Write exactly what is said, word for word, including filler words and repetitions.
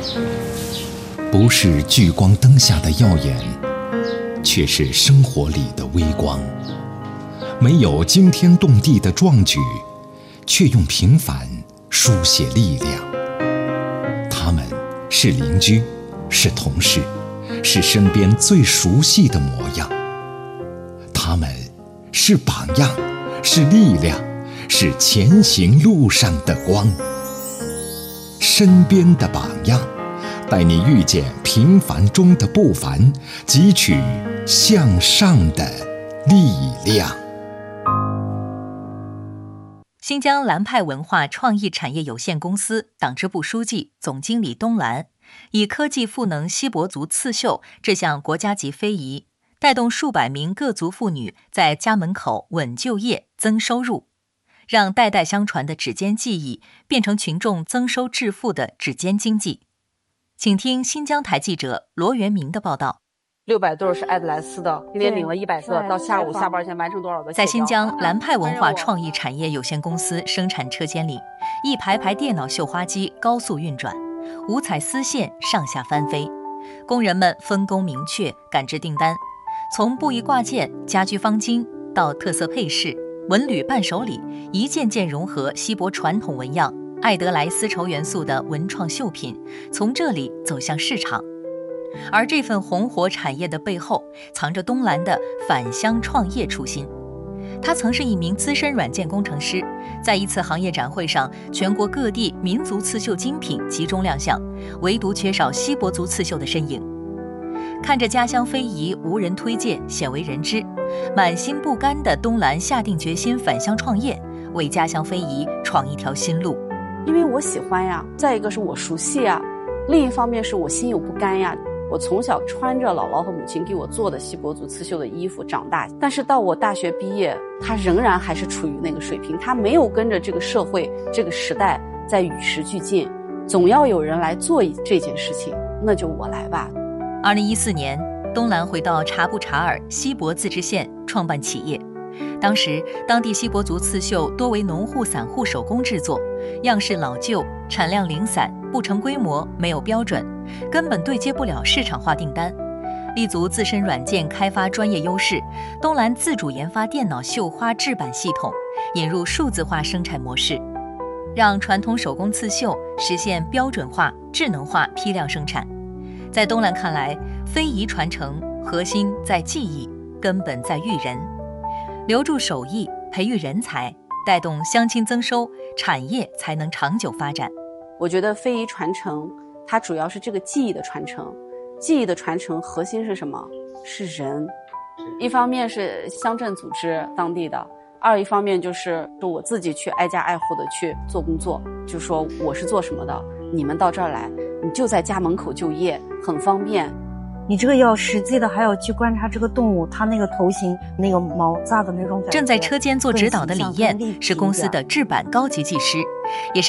不是聚光灯下的耀眼，却是生活里的微光。没有惊天动地的壮举，却用平凡书写力量。他们是邻居，是同事，是身边最熟悉的模样。他们是榜样，是力量，是前行路上的光。身边的榜样，带你遇见平凡中的不凡，汲取向上的力量。 新疆蓝派文化创意产业有限公司党支部书记、总经理东兰，以科技赋能锡伯族刺绣这项国家级非遗，带动数百名各族妇女在家门口稳就业、增收入，让代代相传的指尖技艺变成群众增收致富的指尖经济。请听新疆台记者罗元明的报道。 六百对是爱德莱斯的，今天领了一百个，到下午下班前完成多少个？ 在新疆蓝派文化创意产业有限公司生产车间里，一排排电脑绣花机高速运转，五彩丝线上下翻飞，工人们分工明确，赶制订单，从布艺挂件、家居方巾到特色配饰、纹履伴手礼，一件件融合锡伯传统纹样、爱德莱丝绸元素的文创绣品，从这里走向市场。而这份红火产业的背后，藏着东兰的返乡创业初心。他曾是一名资深软件工程师，在一次行业展会上，全国各地民族刺绣精品集中亮相，唯独缺少锡伯族刺绣的身影。看着家乡非遗无人推荐，鲜为人知，满心不甘的东兰下定决心返乡创业，为家乡非遗闯一条新路。 因为我喜欢呀，再一个是我熟悉呀，另一方面是我心有不甘呀。我从小穿着姥姥和母亲给我做的锡伯族刺绣的衣服长大，但是到我大学毕业，它仍然还是处于那个水平，它没有跟着这个社会这个时代在与时俱进，总要有人来做这件事情，那就我来吧。 二零一四年，东兰回到察布查尔锡伯自治县创办企业。当时当地锡伯族刺绣多为农户散户手工制作，样式老旧，产量零散，不成规模，没有标准，根本对接不了市场化订单。立足自身软件开发专业优势，东兰自主研发电脑绣花制版系统，引入数字化生产模式，让传统手工刺绣实现标准化、智能化批量生产。在东兰看来，非遗传承核心在技艺，根本在育人。留住手艺，培育人才，带动乡亲增收，产业才能长久发展。 我觉得非遗传承它主要是这个技艺的传承，技艺的传承核心是什么？是人。一方面是乡镇组织当地的，二一方面就是我自己去挨家挨户的去做工作，就说我是做什么的，你们到这儿来，你就在家门口就业，很方便。 你这个要实际的，还要去观察这个动物它那个头型、那个毛扎的那种感觉。 正在车间做指导的李艳是公司的制版高级技师，也是